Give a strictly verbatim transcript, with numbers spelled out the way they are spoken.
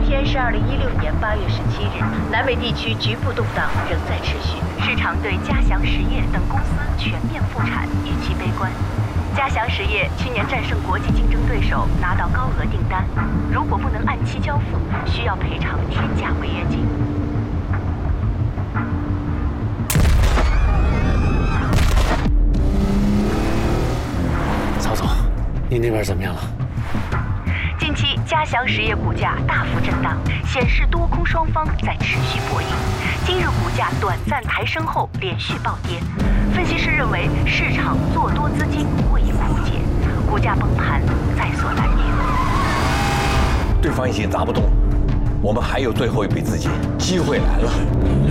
天是二零一六年八月十七日，南美地区局部动荡仍在持续，市场对嘉祥实业等公司全面复产预期悲观。嘉祥实业去年战胜国际竞争对手，拿到高额订单，如果不能按期交付，需要赔偿天价违约金。 曹总，你那边怎么样了？ 近期嘉祥实业股价大幅震荡，显示多空双方在持续博弈。今日股价短暂抬升后连续暴跌，分析师认为市场做多资金未枯竭，股价崩盘在所难免。 对方已经砸不动，我们还有最后一笔资金，机会来了。